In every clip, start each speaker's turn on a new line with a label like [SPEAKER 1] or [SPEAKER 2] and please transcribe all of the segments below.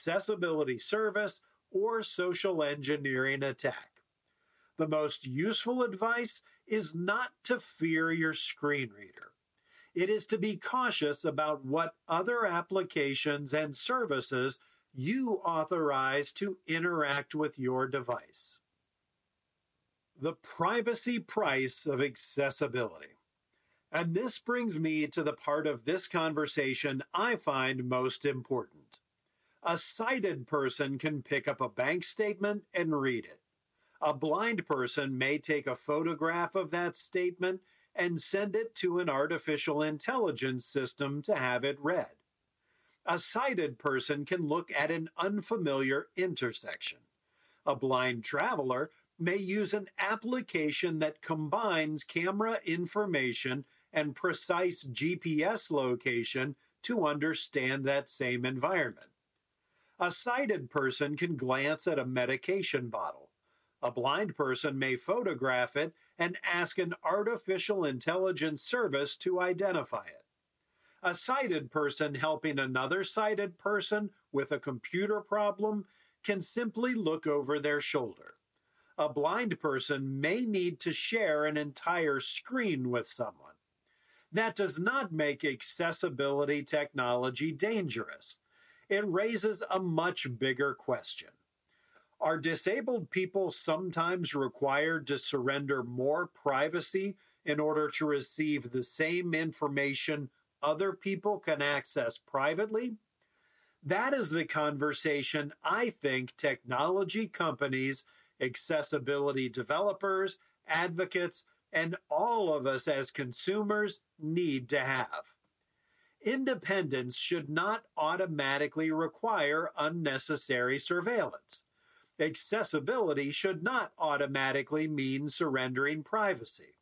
[SPEAKER 1] accessibility service, or social engineering attack. The most useful advice is not to fear your screen reader. It is to be cautious about what other applications and services you authorize to interact with your device. The privacy price of accessibility. And this brings me to the part of this conversation I find most important. A sighted person can pick up a bank statement and read it. A blind person may take a photograph of that statement and send it to an artificial intelligence system to have it read. A sighted person can look at an unfamiliar intersection. A blind traveler may use an application that combines camera information and precise GPS location to understand that same environment. A sighted person can glance at a medication bottle. A blind person may photograph it and ask an artificial intelligence service to identify it. A sighted person helping another sighted person with a computer problem can simply look over their shoulder. A blind person may need to share an entire screen with someone. That does not make accessibility technology dangerous. It raises a much bigger question. Are disabled people sometimes required to surrender more privacy in order to receive the same information other people can access privately? That is the conversation I think technology companies, accessibility developers, advocates, and all of us as consumers need to have. Independence should not automatically require unnecessary surveillance. Accessibility should not automatically mean surrendering privacy.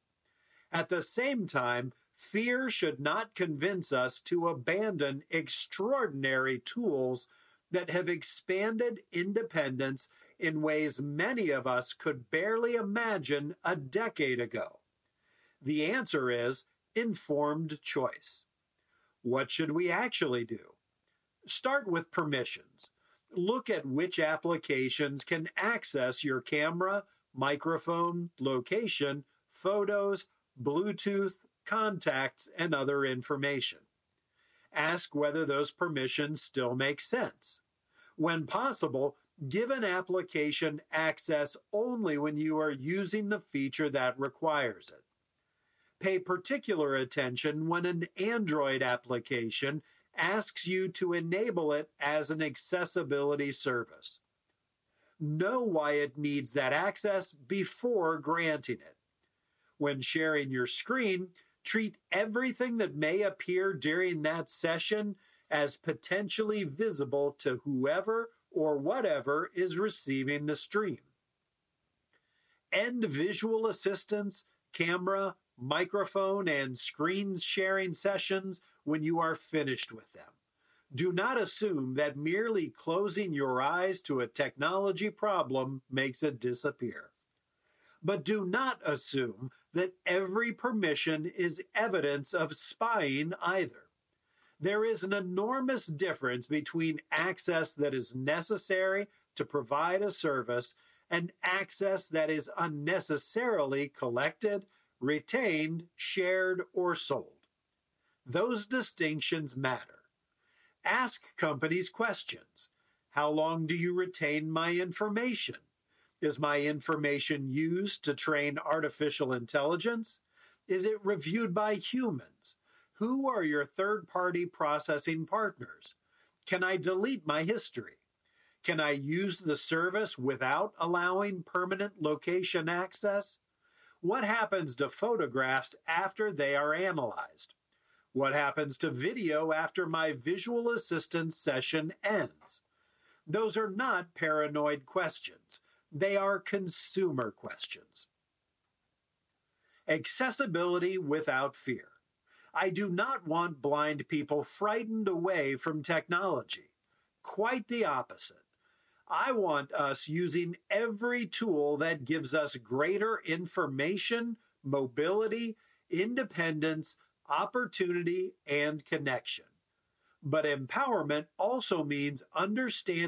[SPEAKER 1] At the same time, fear should not convince us to abandon extraordinary tools that have expanded independence in ways many of us could barely imagine a decade ago. The answer is informed choice. What should we actually do? Start with permissions. Look at which applications can access your camera, microphone, location, photos, Bluetooth, contacts, and other information. Ask whether those permissions still make sense. When possible, give an application access only when you are using the feature that requires it. Pay particular attention when an Android application asks you to enable it as an accessibility service. Know why it needs that access before granting it. When sharing your screen, treat everything that may appear during that session as potentially visible to whoever or whatever is receiving the stream. End visual assistance, camera, microphone, and screen sharing sessions when you are finished with them. Do not assume that merely closing your eyes to a technology problem makes it disappear. But do not assume that every permission is evidence of spying either. There is an enormous difference between access that is necessary to provide a service and access that is unnecessarily collected, retained, shared, or sold. Those distinctions matter. Ask companies questions. How long do you retain my information? Is my information used to train artificial intelligence? Is it reviewed by humans? Who are your third-party processing partners? Can I delete my history? Can I use the service without allowing permanent location access? What happens to photographs after they are analyzed? What happens to video after my visual assistance session ends? Those are not paranoid questions. They are consumer questions. Accessibility without fear. I do not want blind people frightened away from technology. Quite the opposite. I want us using every tool that gives us greater information, mobility, independence, opportunity, and connection. But empowerment also means understanding